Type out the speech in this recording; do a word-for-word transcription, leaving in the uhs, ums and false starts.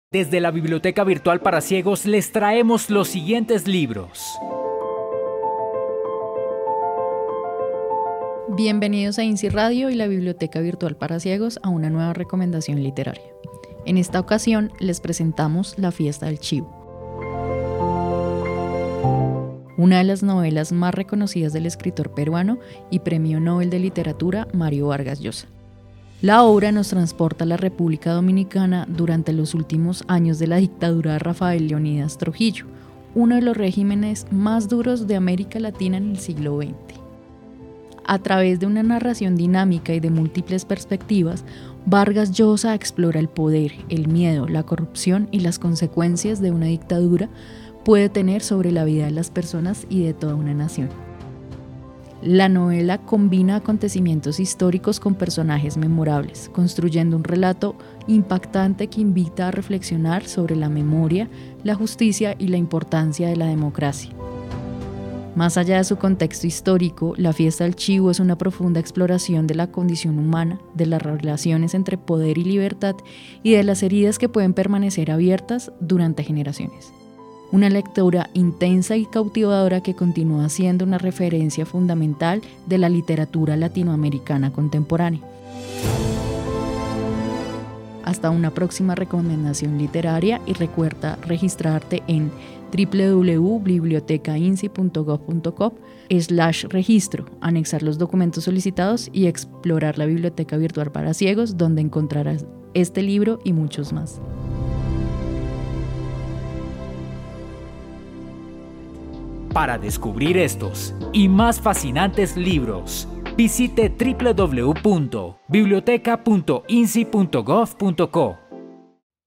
Desde la Biblioteca Virtual para Ciegos les traemos los siguientes libros. Bienvenidos a INSI Radio y la Biblioteca Virtual para Ciegos a una nueva recomendación literaria. En esta ocasión les presentamos La Fiesta del Chivo, una de las novelas más reconocidas del escritor peruano y Premio Nobel de Literatura Mario Vargas Llosa. La obra nos transporta a la República Dominicana durante los últimos años de la dictadura de Rafael Leónidas Trujillo, uno de los regímenes más duros de América Latina en el siglo veinte. A través de una narración dinámica y de múltiples perspectivas, Vargas Llosa explora el poder, el miedo, la corrupción y las consecuencias de una dictadura puede tener sobre la vida de las personas y de toda una nación. La novela combina acontecimientos históricos con personajes memorables, construyendo un relato impactante que invita a reflexionar sobre la memoria, la justicia y la importancia de la democracia. Más allá de su contexto histórico, La Fiesta del Chivo es una profunda exploración de la condición humana, de las relaciones entre poder y libertad y de las heridas que pueden permanecer abiertas durante generaciones. Una lectura intensa y cautivadora que continúa siendo una referencia fundamental de la literatura latinoamericana contemporánea. Hasta una próxima recomendación literaria y recuerda registrarte en doble u doble u doble u punto biblioteca insi punto gov punto co slash registro, anexar los documentos solicitados y explorar la Biblioteca Virtual para Ciegos, donde encontrarás este libro y muchos más. Para descubrir estos y más fascinantes libros, visite doble u doble u doble u punto biblioteca punto insi punto gov punto co.